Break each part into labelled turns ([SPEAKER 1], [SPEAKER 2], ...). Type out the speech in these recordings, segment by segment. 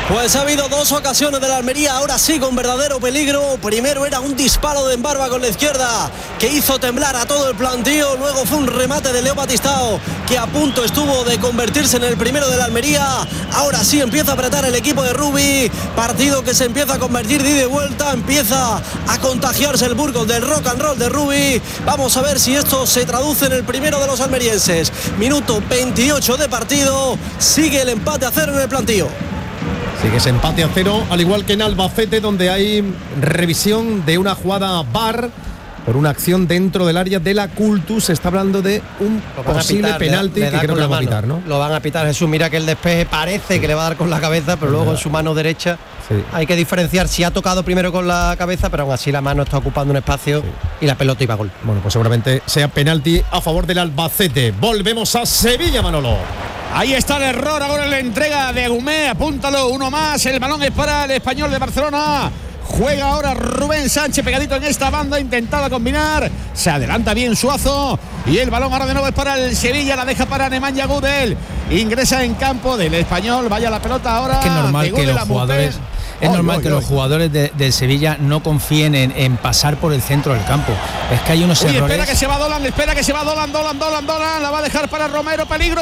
[SPEAKER 1] Pues ha habido dos ocasiones de la Almería, ahora sí con verdadero peligro. Primero era un disparo de Embarba con la izquierda que hizo temblar a todo el plantío. Luego fue un remate de Leo Batistao que a punto estuvo de convertirse en el primero de la Almería. Ahora sí empieza a apretar el equipo de Rubi. Partido que se empieza a convertir de ida y vuelta. Empieza a contagiarse el Burgos del rock and roll de Rubi. Vamos a ver si esto se traduce en el primero de los almerienses. Minuto 28 de partido. Sigue el empate a 0 en el plantío.
[SPEAKER 2] Sigue ese empate a 0, al igual que en Albacete, donde hay revisión de una jugada VAR por una acción dentro del área de la Cultus. Se está hablando de un posible penalti que creo que lo va a pitar, ¿no?
[SPEAKER 3] Lo van a pitar, Jesús. Mira que el despeje parece que le va a dar con la cabeza, pero luego en su mano derecha hay que diferenciar si ha tocado primero con la cabeza, pero aún así la mano está ocupando un espacio y la pelota iba a gol.
[SPEAKER 2] Bueno, pues seguramente sea penalti a favor del Albacete. Volvemos a Sevilla, Manolo.
[SPEAKER 4] Ahí está el error, ahora en la entrega de Agumé, apúntalo, uno más, el balón es para el Español de Barcelona. Juega ahora Rubén Sánchez pegadito en esta banda, intentaba combinar, se adelanta bien Suazo y el balón ahora de nuevo es para el Sevilla, la deja para Nemanja Gudel, ingresa en campo del Español, vaya la pelota ahora.
[SPEAKER 5] Es que es normal que los jugadores... Es normal que los jugadores del Sevilla no confíen en pasar por el centro del campo. Es que hay unos errores.
[SPEAKER 4] Espera que se va Dolan, la va a dejar para Romero, peligro.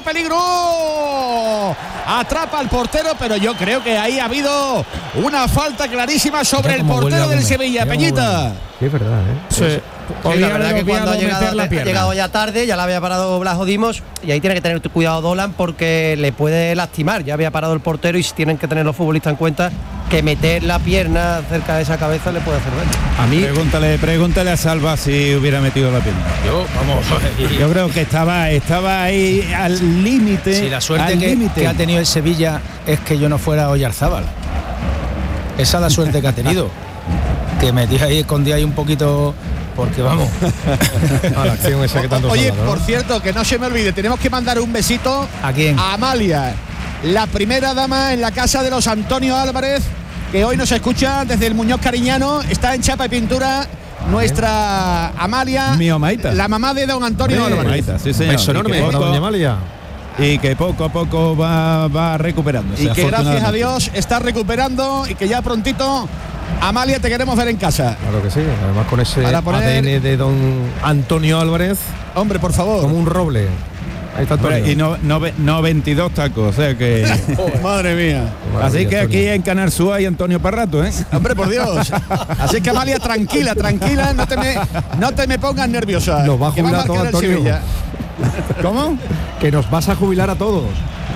[SPEAKER 4] Atrapa al portero, pero yo creo que ahí ha habido una falta clarísima sobre el portero del Sevilla, Peñita.
[SPEAKER 2] Sí, es verdad,
[SPEAKER 3] Sí. Sí, la verdad que cuando ha llegado ya tarde, ya la había parado Blas Dimos y ahí tiene que tener cuidado Dolan porque le puede lastimar. Ya había parado el portero y tienen que tener los futbolistas en cuenta que meter la pierna cerca de esa cabeza le puede hacer daño.
[SPEAKER 6] A mí pregúntale a Salva si hubiera metido la pierna. Yo creo que estaba ahí al límite.
[SPEAKER 5] Si la suerte que ha tenido el Sevilla es que yo no fuera Oyarzábal. Esa es la suerte que ha tenido. Que metí ahí, escondí ahí un poquito. Porque vamos
[SPEAKER 2] a la acción esa que tanto
[SPEAKER 4] Oye, por cierto, que no se me olvide, tenemos que mandar un besito
[SPEAKER 5] ¿a quién?
[SPEAKER 4] A Amalia, la primera dama en la casa de los Antonio Álvarez, que hoy nos escucha desde el Muñoz Cariñano, está en chapa y pintura. Nuestra Amalia,
[SPEAKER 6] mi Amaita,
[SPEAKER 4] la mamá de don Antonio Álvarez.
[SPEAKER 6] Amaita, sí, señor.
[SPEAKER 2] Beso enorme para doña Amalia.
[SPEAKER 6] Y que poco a poco va recuperando.
[SPEAKER 4] Y que gracias a Dios está recuperando y que ya prontito, Amalia, te queremos ver en casa.
[SPEAKER 2] Claro que sí, además con ese ADN de don Antonio Álvarez.
[SPEAKER 4] Hombre, por favor.
[SPEAKER 2] Como un roble. Ahí está Antonio.
[SPEAKER 6] Y no 22 tacos, o sea que...
[SPEAKER 4] Madre mía.
[SPEAKER 6] Así que aquí en Canal Sur hay Antonio para rato, ¿eh?
[SPEAKER 4] Hombre, por Dios. Así que Amalia, tranquila, no te me pongas nerviosa.
[SPEAKER 2] Nos va a jubilar todo Antonio.
[SPEAKER 4] ¿Cómo?
[SPEAKER 2] Que nos vas a jubilar a todos.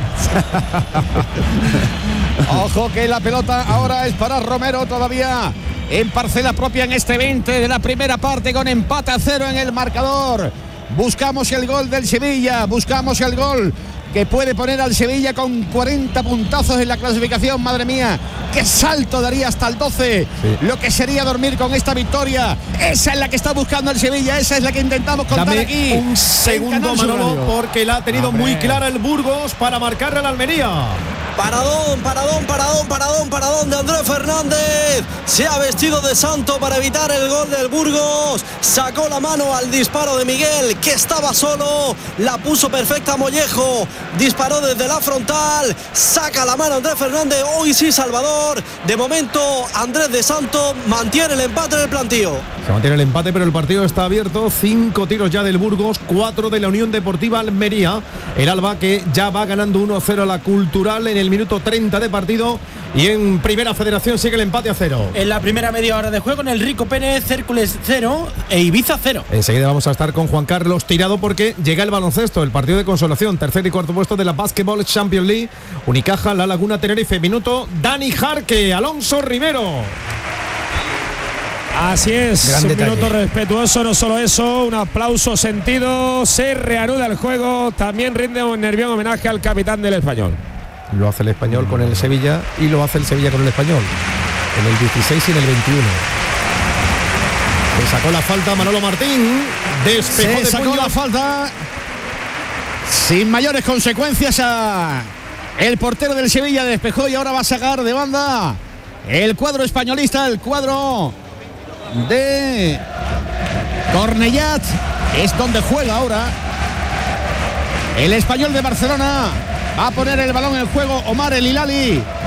[SPEAKER 4] Ojo que la pelota ahora es para Romero todavía en parcela propia en este 20 de la primera parte con empate a 0 en el marcador. Buscamos el gol del Sevilla, buscamos el gol que puede poner al Sevilla con 40 puntazos en la clasificación. Madre mía, qué salto daría hasta el 12, lo que sería dormir con esta victoria. Esa es la que está buscando el Sevilla, esa es la que intentamos contar.
[SPEAKER 2] Dame
[SPEAKER 4] aquí
[SPEAKER 2] un segundo, Manolo, porque la ha tenido muy clara el Burgos para marcarle a la Almería.
[SPEAKER 1] Paradón de Andrés Fernández. Se ha vestido de santo para evitar el gol del Burgos. Sacó la mano al disparo de Miguel, que estaba solo. La puso perfecta Mollejo. Disparó desde la frontal. Saca la mano Andrés Fernández. Hoy sí, Salvador. De momento, Andrés de Santo mantiene el empate en el plantío.
[SPEAKER 2] Se mantiene el empate, pero el partido está abierto. 5 tiros ya del Burgos, 4 de la Unión Deportiva Almería. El Alba que ya va ganando 1-0 a la Cultural en el minuto 30 de partido. Y en Primera Federación sigue el empate a 0.
[SPEAKER 7] En la primera media hora de juego, en el Rico Pérez, Hércules 0 e Ibiza 0.
[SPEAKER 2] Enseguida vamos a estar con Juan Carlos Tirado porque llega el baloncesto, el partido de consolación, tercer y cuarto puesto de la Basketball Champions League. Unicaja, La Laguna, Tenerife. Minuto, Dani Jarque, Alonso Rivero.
[SPEAKER 8] Así es, un minuto respetuoso, no solo eso, un aplauso sentido, se reanuda el juego, también rinde un nervioso homenaje al capitán del Español.
[SPEAKER 2] Lo hace el Español con el Sevilla y lo hace el Sevilla con el Español, en el 16 y en el 21. Se sacó la falta Manolo Martín, despejó,
[SPEAKER 4] se sacó la falta sin mayores consecuencias a el portero del Sevilla, despejó y ahora va a sacar de banda el cuadro españolista, el cuadro de Cornellà. Es donde juega ahora el Español de Barcelona. Va a poner el balón en juego Omar El Hilali.